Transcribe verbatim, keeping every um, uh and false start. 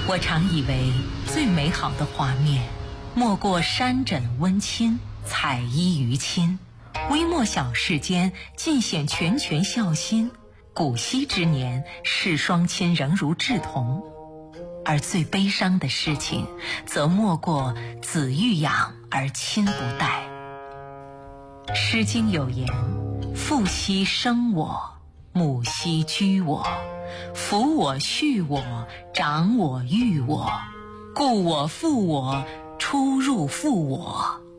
我常以为最美好的画面，莫过山枕温馨，彩衣娱亲。微末小事间，尽显拳拳孝心。古稀之年，视双亲仍如稚童。而最悲伤的事情，则莫过子欲养而亲不待。诗经有言：父兮生我，母兮居我，抚我畜我，长我育我，故我负我，出入负我。